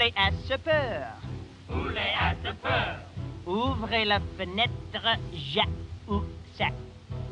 poulet à ce peur. Poulet à ce peur. Ouvrez la fenêtre, ja ou sac.